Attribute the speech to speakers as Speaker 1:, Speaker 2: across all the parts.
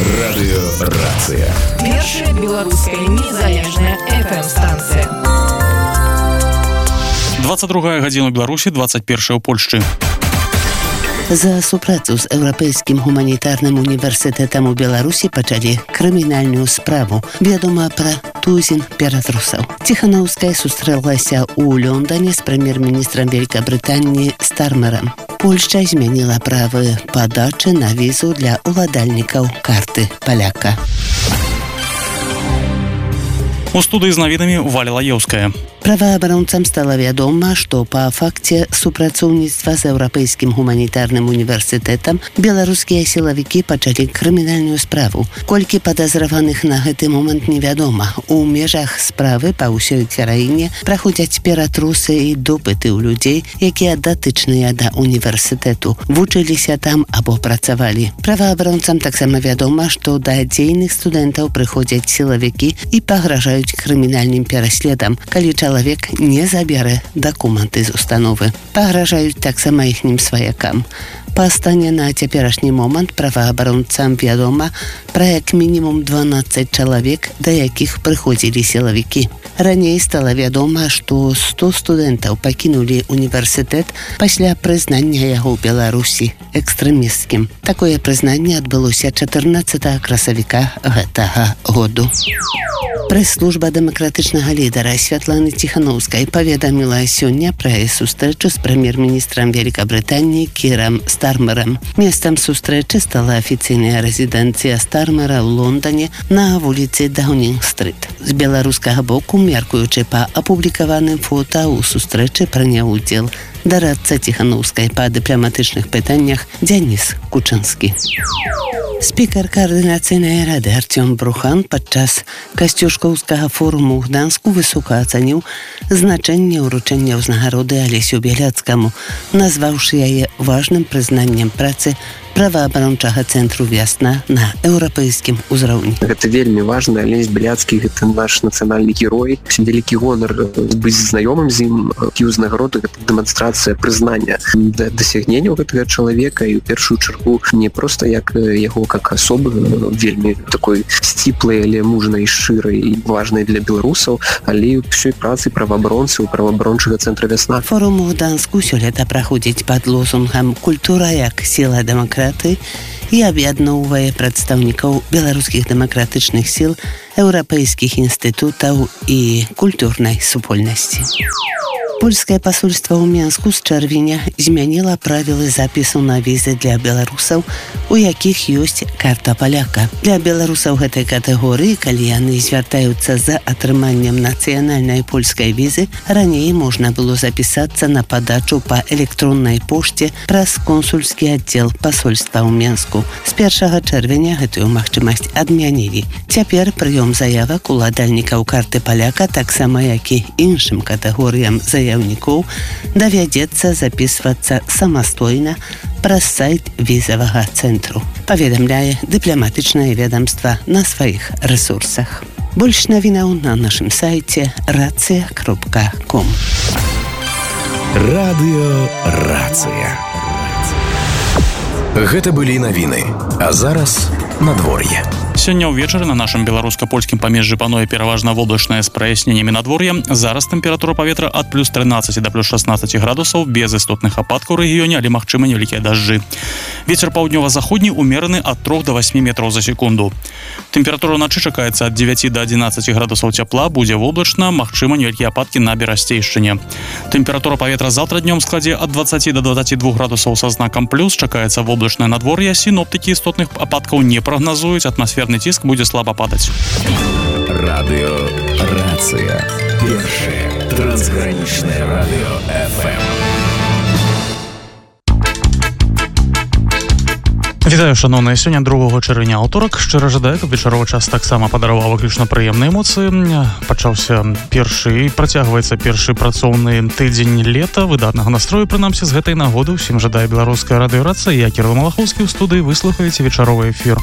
Speaker 1: Радыёрацыя.
Speaker 2: Першая беларуская незалежная FM-станцыя.
Speaker 3: 22 гадзіна ў Беларусі, 21 ў Польшчы.
Speaker 4: За супрацу з Еўрапейскім гуманітарным універсітэтам у Беларусі пачалі крымінальную справу. Вядома пра тузін ператрусаў. Ціханаўская сустрэлася ў Лондоне з прэм'ер-міністрам Вялікабрытаніі Стармерам. Польшча змяніла правы падачы на візу для уладальнікаў карты паляка.
Speaker 3: У студыі з навінамі Валя Лаеўская.
Speaker 4: Праваабаронцам стала вядома, што па факце супрацоўніцтва з Еўрапейскім гуманітарным універсітэтам беларускія сілавікі пачалі крымінальную справу. Колькі падазраваных на гэты момант невядома. У межах справы па ўсёй краіне праходзяць ператрусы і допыты ў людзей, якія датычныя да універсітэту, вучыліся там або працавалі. Праваабаронцам таксама вядома, што да дзейных студэнтаў прыходзяць сілавікі і пагражаюць крымінальным пераследам, калі чалавек не забярэ дакументы з установы. Пагражаюць таксама іхнім сваякам. Па стане на цяперашні момант праваабаронцам вядома пра як мінімум 12 чалавек, да якіх прыходзілі сілавікі. Раней стала вядома, што 100 студэнтаў пакінулі універсітэт пасля прызнання яго ў Беларусі экстрэмісцкім. Такое прызнанне адбылося 14 красавіка гэтага году. Прэс-служба дэмакратычнага лідара Святланы Ціханаўскай паведаміла сёння пра сустрэчу з прэм'ер-міністрам Вялікабрытаніі Кірам Стармерам. Месцам сустрэчы стала афіцыйная рэзідэнцыя Стармера ў Лондоне на вуліцы Даунінг-стрыт. З беларускага боку, меркуючы па апублікаваным фота, у сустрэчы прыняў удзел дарадца Ціханаўскай па дыпламатычных пытаннях Дзяніс Кучынскі. Спікер Каардынацыйнай рады Артём Брухан падчас касцюшкаўскага форуму ў Гданску высока ацаніў значэнне ўручэння ўзнагароды Алесю Бяляцкаму, назваўшы яе важным прызнаннем працы праваабарончага цэнтру «Вясна» на еўрапейскім узроўні.
Speaker 5: Гэта вельмі важна. Алесь Бяляцкі — гэта наш нацыянальны герой. Вялікі гонар быць знаёмым з ім. І ўзнагарода — гэта дэманстрацыя прызнання дасягненняў гэтага чалавека, і ў першую чаргу не проста як яго как асобы, вельмі такой сціплай, але мужнай, шчырай і важнай для беларусаў, але і ўсёй працы праваабаронцаў праваабарончага цэнтра «Вясна».
Speaker 4: Форум у Гданску сёлета праходзіць пад лозунгам «Культура як сіла дэмакратыі» і аб'ядноўвае прадстаўнікаў беларускіх дэмакратычных сіл, еўрапейскіх інстытутаў і культурнай супольнасці. Польскае пасольства ў Менску з чэрвеня змяніла правілы запісу на візы для беларусаў, у якіх ёсць карта паляка. Для беларусаў гэтай катэгорыі, калі яны звяртаюцца за атрыманнем нацыянальнай польскай візы, раней можна было запісацца на падачу па электроннай пошце праз консульскі аддзел пасольства ў Менску. З 1 чэрвеня гэтую магчымасць адмянілі. Цяпер прыём заявак уладальнікаў карты паляка, таксама як і іншым катэгорыям заявнікоў, давядзецца запісвацца самастойна праз сайт візавага цэнтру, паведамляе дыпламатычнае ведамства на сваіх рэсурсах. Больш навінаў на нашым сайце racja.com.
Speaker 1: Радыёрацыя. Гэта былі навіны, а зараз надвор'е.
Speaker 3: Сёння ўвечары на нашым беларуска-польскім памежжы пануе пераважна воблачнае з праясненнямі надвор'я. Зараз тэмпература паветра ад плюс 13 да плюс 16 градусаў, без істотных ападкаў у рэгіёне, але магчымы невялікія дажджы. Вецер паўднёва-заходні умераны ад 3 до 8 метраў за секунду. Тэмпература ўначы чакаецца ад 9 до 11 градусаў цяпла, будзе воблачна, магчыма невялікія ападкі на берасцейшчыне. Тэмпература паветра заўтра днём складзе ад 20 до 22 градусаў са знакам плюс, чакаецца воблачнае надвор'е, сіноптыкі істотных ападкаў не прагназуюць, атмасферны ціск будзе слаба падаць.
Speaker 1: Радыёрацыя. Першае трансгранічнае радыё FM.
Speaker 3: Вітаю, шановныя, сёння 2 чэрвеня, аўторак. Шчыра жадаю, каб вечаровы час таксама падараваў выключна прыемныя эмоцыі. Пачаўся першы, працягваецца першы працоўны тыдзень лета, выдатнага настрою, прынамсі, з гэтай нагоды ўсім жадае беларуская радыёрацыя. Я, Кірыл Малахоўскі, ў студыі, выслухаеце вечаровы эфір.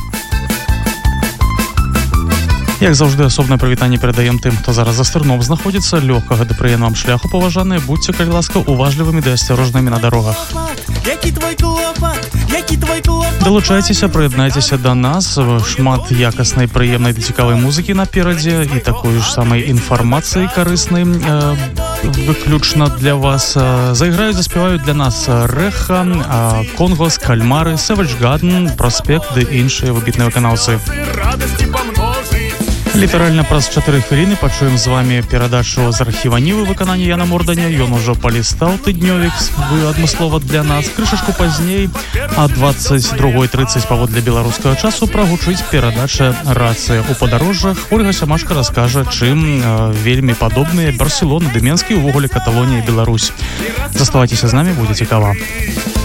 Speaker 3: Як заўжды, асобнае прывітанне перадаем тым, хто зараз за стырном знаходзіцца. Лёгкага ды прыемнага шляху, паважаныя, будьце, калі ласка, уважлівымі ды асцярожнымі на дарогах. Далучайцеся, прыяднайцеся да нас, шмат якаснай, прыемнай ды цікавай музыкі наперадзе і такой ж самай інфармацыі карыснай выключна для вас. Заіграюць, заспяваюць для нас Рэха, Конгос, Кальмары, Savage Garden, Проспект ды іншыя выбітныя выканаўцы. Літаральна праз 4 хвіліны пачуем з вами перадачу з архіва Нівы выканання Яна Морданя. Ён ужо палістаў тыднёвік адмыслова для нас. Крышачку пазней а 22:30 паводле беларускага часу прагучыць перадача «Рацыя ў падарожжах». Ольга Сямашка раскажа, чым вельмі падобныя Барселона, Менск і ўвогуле Каталонія і Беларусь. Заставайцеся з намі, будзе цікава.